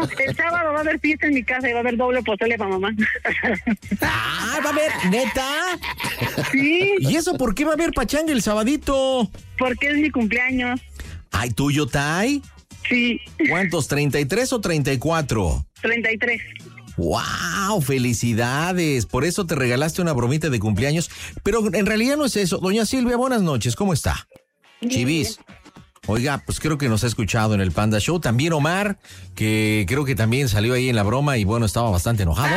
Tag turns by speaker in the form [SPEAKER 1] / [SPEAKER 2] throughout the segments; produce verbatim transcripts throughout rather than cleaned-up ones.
[SPEAKER 1] El sábado va a haber fiesta en mi casa y va a haber doble pozole para mamá.
[SPEAKER 2] Ah, va a haber, ¿neta?
[SPEAKER 1] Sí.
[SPEAKER 2] ¿Y eso por qué va a haber pachanga el sabadito?
[SPEAKER 1] Porque es mi cumpleaños.
[SPEAKER 2] ¿Ay, tuyo, Tai?
[SPEAKER 1] Sí.
[SPEAKER 2] ¿Cuántos? ¿treinta y tres o treinta y cuatro?
[SPEAKER 1] treinta y tres.
[SPEAKER 2] ¡Wow! ¡Felicidades! Por eso te regalaste una bromita de cumpleaños. Pero en realidad no es eso. Doña Silvia, buenas noches. ¿Cómo está?
[SPEAKER 1] Bien,
[SPEAKER 2] Chivis.
[SPEAKER 1] bien.
[SPEAKER 2] Oiga, pues creo que nos ha escuchado en el Panda Show. También Omar, que creo que también salió ahí en la broma y bueno, estaba bastante enojado.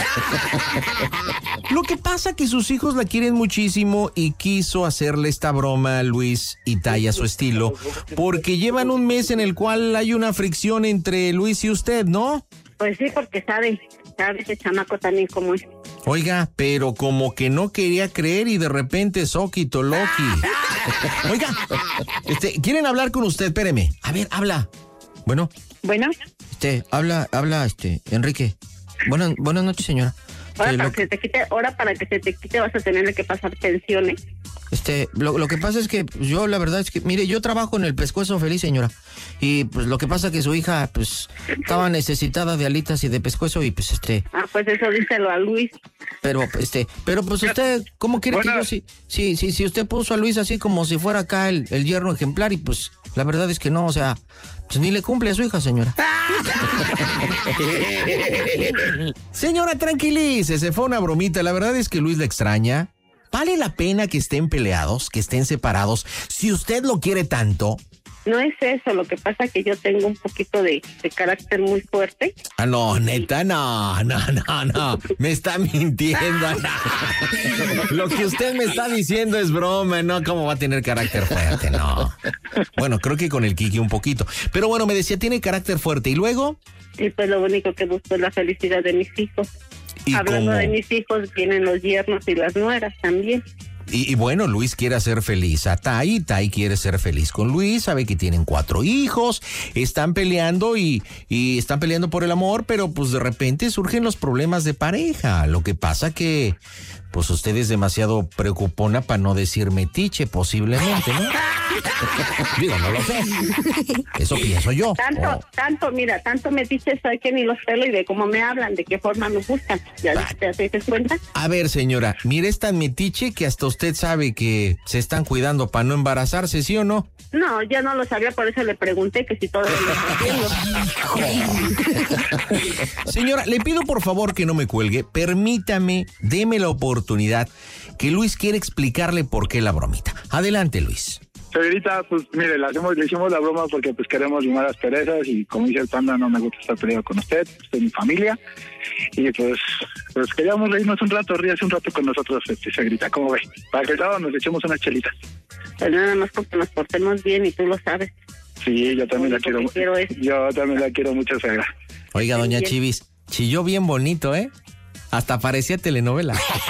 [SPEAKER 2] Lo que pasa que sus hijos la quieren muchísimo y quiso hacerle esta broma a Luis y Tai a su estilo, porque llevan un mes en el cual hay una fricción entre Luis y usted, ¿no?
[SPEAKER 1] Pues sí, porque sabe, sabe ese chamaco también cómo es.
[SPEAKER 2] Oiga, pero como que no quería creer y de repente Soquito Loki. Oiga, este, ¿quieren hablar con usted? Espéreme. A ver, habla. Bueno.
[SPEAKER 1] Bueno.
[SPEAKER 2] Este, habla, habla, este, Enrique. Buenas, buenas noches, señora.
[SPEAKER 1] Ahora
[SPEAKER 2] Este,
[SPEAKER 1] para
[SPEAKER 2] lo,
[SPEAKER 1] que se te quite, ahora para que se te quite vas a tenerle que pasar pensiones.
[SPEAKER 2] este, lo, lo que pasa es que yo, la verdad es que, mire, yo trabajo en el Pescuezo Feliz, señora. Y pues lo que pasa es que su hija, pues, estaba necesitada de alitas y de pescuezo y pues, este...
[SPEAKER 1] Ah, pues eso díselo a Luis.
[SPEAKER 2] Pero, este, pero pues usted, ¿cómo quiere
[SPEAKER 3] Bueno.
[SPEAKER 2] que yo sí? Sí, sí, sí, usted puso a Luis así como si fuera acá el, el yerno ejemplar y pues la verdad es que no, o sea, pues ni le cumple a su hija, señora. Señora, tranquilícese, fue una bromita, la verdad es que Luis la extraña. ¿Vale la pena que estén peleados, que estén separados? Si usted lo quiere tanto...
[SPEAKER 1] No es eso, lo que pasa que yo tengo un poquito de, de carácter muy fuerte.
[SPEAKER 2] Ah, no, neta, no, no, no, no, me está mintiendo. No. Lo que usted me está diciendo es broma, ¿no? ¿Cómo va a tener carácter fuerte? No. Bueno, creo que con el Kiki un poquito. Pero bueno, me decía, tiene carácter fuerte. ¿Y luego?
[SPEAKER 1] Y pues lo único que busco es la felicidad de mis hijos.
[SPEAKER 2] ¿Y
[SPEAKER 1] Hablando
[SPEAKER 2] cómo?
[SPEAKER 1] de mis hijos, vienen los yernos y las nueras también.
[SPEAKER 2] Y, y bueno, Luis quiere hacer feliz a Tai, Tai quiere ser feliz con Luis, sabe que tienen cuatro hijos, están peleando y, y están peleando por el amor, pero pues de repente surgen los problemas de pareja. Lo que pasa que pues usted es demasiado preocupona para no decir metiche, posiblemente, ¿no? Digo, no lo sé. Eso pienso yo.
[SPEAKER 1] Tanto,
[SPEAKER 2] Oh.
[SPEAKER 1] tanto, mira, tanto me dices, soy que ni los pelo y de cómo me hablan, de qué forma me buscan. ¿Ya
[SPEAKER 2] Ah.
[SPEAKER 1] te, te das cuenta?
[SPEAKER 2] A ver, señora, mire, es tan metiche que hasta usted sabe que se están cuidando para no embarazarse, ¿sí o no?
[SPEAKER 1] No, yo no lo sabía, por eso le pregunté que si todavía lo está haciendo.
[SPEAKER 2] Señora, le pido por favor que no me cuelgue. Permítame, deme la oportunidad que Luis quiere explicarle por qué la bromita. Adelante, Luis.
[SPEAKER 3] Señorita, pues mire, le, hacemos, le hicimos la broma porque pues queremos limar las perezas y como dice el Panda, no me gusta estar peleado con usted, usted es mi familia. Y pues, pues queríamos reírnos un rato, ríase un rato con nosotros, este, Señorita, ¿cómo ve? Para que el sábado nos echemos unas chelitas.
[SPEAKER 1] Pues nada más porque nos portemos bien y tú lo sabes.
[SPEAKER 3] Sí, yo también
[SPEAKER 1] Lo
[SPEAKER 3] la quiero,
[SPEAKER 1] único que quiero es-
[SPEAKER 3] yo también la quiero mucho, Segra.
[SPEAKER 2] Oiga, doña
[SPEAKER 1] Bien.
[SPEAKER 2] Chivis, chilló bien bonito, ¿eh? Hasta parecía telenovela.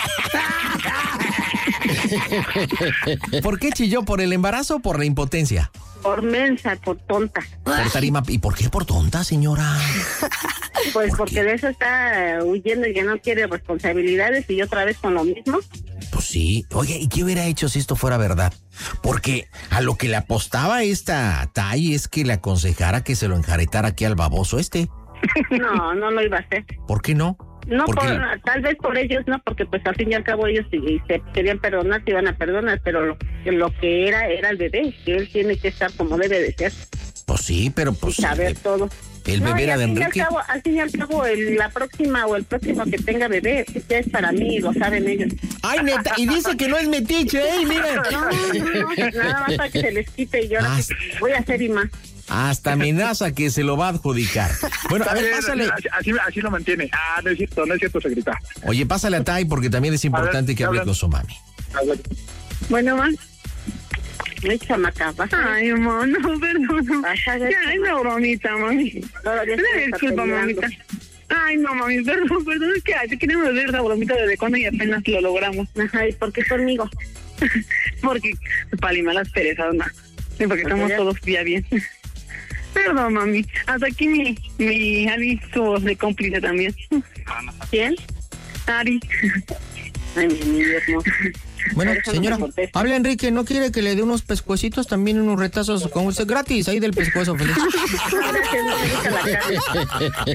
[SPEAKER 2] ¿Por qué chilló? ¿Por el embarazo o por la impotencia?
[SPEAKER 1] Por mensa, por tonta.
[SPEAKER 2] Por tarima. ¿Y por qué por tonta, señora?
[SPEAKER 1] Pues
[SPEAKER 2] ¿Por
[SPEAKER 1] porque
[SPEAKER 2] qué?
[SPEAKER 1] de eso está huyendo y que no quiere responsabilidades y otra vez con lo mismo.
[SPEAKER 2] Pues sí. Oye, ¿y qué hubiera hecho si esto fuera verdad? Porque a lo que le apostaba esta Tai es que le aconsejara que se lo enjaretara aquí al baboso este.
[SPEAKER 1] No, no lo iba a hacer.
[SPEAKER 2] ¿Por qué no?
[SPEAKER 1] No,
[SPEAKER 2] Porque-
[SPEAKER 1] por, tal vez por ellos no, porque pues al fin y al cabo ellos si, si se querían perdonar, se iban a perdonar, pero lo, lo que era, era el bebé, que él tiene que estar como debe de ser,
[SPEAKER 2] Pues sí, pero
[SPEAKER 1] y
[SPEAKER 2] pues
[SPEAKER 1] saber
[SPEAKER 2] el,
[SPEAKER 1] todo.
[SPEAKER 2] el
[SPEAKER 1] No,
[SPEAKER 2] bebé
[SPEAKER 1] y
[SPEAKER 2] era
[SPEAKER 1] al
[SPEAKER 2] de
[SPEAKER 1] fin y al
[SPEAKER 2] Enrique.
[SPEAKER 1] cabo, al fin y al cabo, el- la próxima o el próximo que tenga bebé, ya es para mí, lo saben ellos.
[SPEAKER 2] Ay, neta, y dice que no es metiche, ¿eh? Miren.
[SPEAKER 1] No, no, no, nada más para que se les quite y yo ahora
[SPEAKER 2] Ah,
[SPEAKER 1] sí voy a hacer y más.
[SPEAKER 2] Hasta amenaza que se lo va a adjudicar. Bueno, a ver, pásale.
[SPEAKER 3] Así, así, así lo mantiene. Ah, no es cierto, no es cierto, Segrita.
[SPEAKER 2] Oye, pásale a Tai porque también es importante que hable con su mami.
[SPEAKER 1] Bueno, ma. Ay, chamaca, vas a...
[SPEAKER 4] Ay, mamá, no, perdón.
[SPEAKER 1] Vas a ver,
[SPEAKER 4] Ya, es una bromita, mami.
[SPEAKER 1] todavía
[SPEAKER 4] Una
[SPEAKER 1] se está
[SPEAKER 4] disculpa,
[SPEAKER 1] peleando.
[SPEAKER 4] mamita. Ay, no, mami, perdón, perdón, es que ay, te queremos ver esa bromita desde cuando y apenas lo logramos.
[SPEAKER 1] Ajá, ¿y por qué conmigo?
[SPEAKER 4] Porque, para limar las perezas, no. Sí, porque estamos
[SPEAKER 1] ya-
[SPEAKER 4] todos ya bien. Perdón, mami. Hasta aquí mi, mi Ari estuvo de cómplice también.
[SPEAKER 1] ¿Quién?
[SPEAKER 4] Ari.
[SPEAKER 1] Ay, mi hermoso.
[SPEAKER 2] Bueno,
[SPEAKER 1] Por eso no
[SPEAKER 2] señora,
[SPEAKER 1] me contesta.
[SPEAKER 2] habla Enrique, ¿no quiere que le dé unos pescuecitos también, unos retazos con usted gratis ahí del pescuezo, feliz?
[SPEAKER 1] Gracias, me gusta la carne.